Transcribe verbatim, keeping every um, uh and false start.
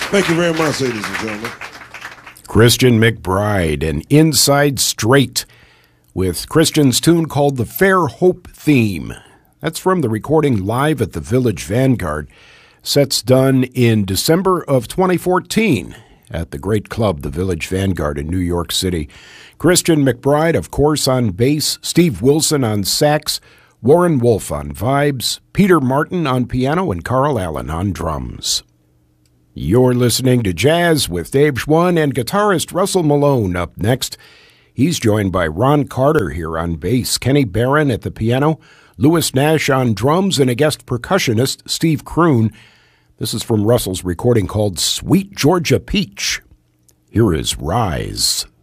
Thank you very much, ladies and gentlemen. Christian McBride and Inside Straight with Christian's tune called The Fair Hope Theme. That's from the recording live at the Village Vanguard. Sets done in December of twenty fourteen at the great club, the Village Vanguard in New York City. Christian McBride, of course, on bass, Steve Wilson on sax, Warren Wolf on vibes, Peter Martin on piano, and Carl Allen on drums. You're listening to Jazz with Dave Schwann and guitarist Russell Malone up next. He's joined by Ron Carter here on bass, Kenny Barron at the piano, Louis Nash on drums, and a guest percussionist, Steve Kroon. This is from Russell's recording called Sweet Georgia Peach. Here is Rise.